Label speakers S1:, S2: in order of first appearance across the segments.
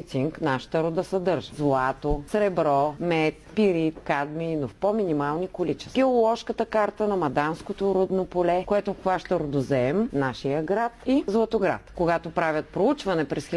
S1: цинк нашата руда съдържа. Злато, сребро, мед, пирит, кадмий, но в по-минимални количества. Геоложката карта на Маданското рудно поле, което обхваща Рудозем, нашия град и Златоград. Когато правят проучване през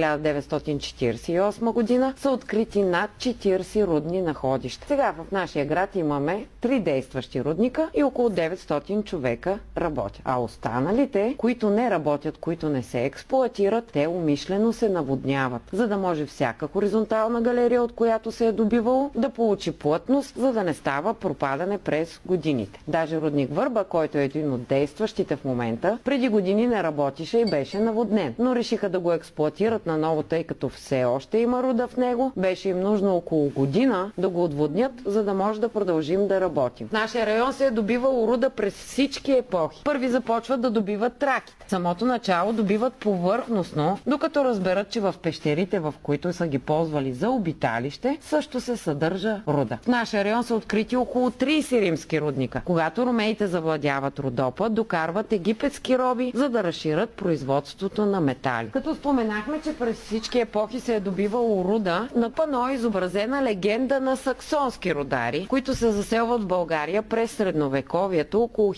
S1: 1948 година, са открити над 40 рудни находища. Сега в нашия град имаме 3 действащи рудника и около 900 човека работят. А останалите, които не работят, които не се експлоатират, те умишлено се наводняват, за да може всяка хоризонтална галерия, от която се е добивало, да получи плътност, за да не става пропадане през годините. Даже рудник Върба, който е един от действащите в момента, преди години не работише и беше наводнен. Но решиха да го експлоатират наново, тъй като все още има руда в него. Беше им нужно около година да го отводнят, за да може да продължим да работим. В нашия район се е добивал руда през всички епохи. Първи започват да добиват траките. В самото начало добиват повърхностно, докато разберат, че в пещерите, в които са ги ползвали за обиталище, също се съдържа руда. В нашия район са открити около 30 римски рудника. Когато ромеите завладяват Родопа, докарват египетски роби, за да разширят производството на метали. Като споменахме, че през всички епохи се е добивало руда, на пано е изобразена легенда на саксонски рудари, които се заселват в България през средновековието около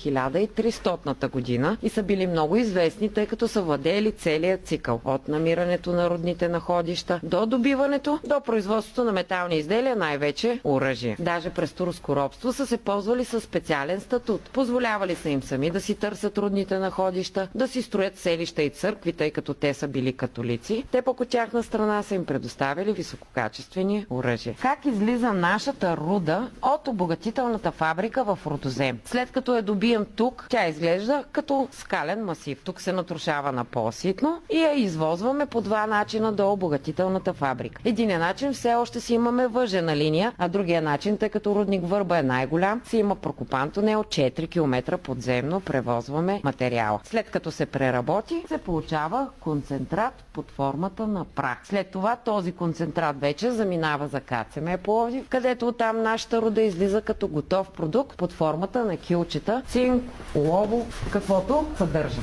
S1: 1300 година и са били много известни, тъй като са владеели целият цикъл. От намирането на рудните находища до добиването, до производството на метални изделия, най-вече оръжие. Даже през турско робство са се ползвали със специален статут. Позволявали са им сами да си търсят рудните находища, да си строят селища и църкви, тъй като те са били католици. Те пък от тяхна страна са им предоставили висококачествени оръжия. Как излиза нашата руда от обогатителната фабрика в Рудозем? След като я добием тук, тя изглежда като скален масив. Тук се натрушава на по-ситно и я извозваме по два начина до обогатителната фабрика. Единият начин все още си имаме въжена линия, а другия начин, тъй като рудник Върба е най-голям, си има прокопан тунел 4 км подземно, превозваме материала. След като се преработи, се получава концентрат под формата на прах. След това този концентрат вече заминава за КЦМ Пловдив, където оттам нашата руда излиза като готов продукт под формата на килчета, цинк, олово, каквото съдържа.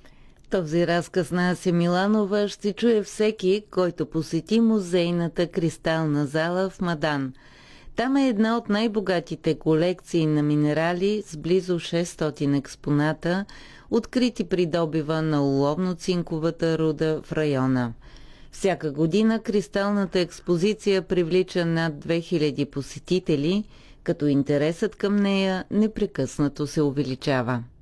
S2: Този разказ на Ася Миланова ще чуе всеки, който посети музейната кристална зала в Мадан. Там е една от най-богатите колекции на минерали с близо 600 експоната, открити при добива на оловно-цинковата руда в района. Всяка година кристалната експозиция привлича над 2000 посетители, като интересът към нея непрекъснато се увеличава.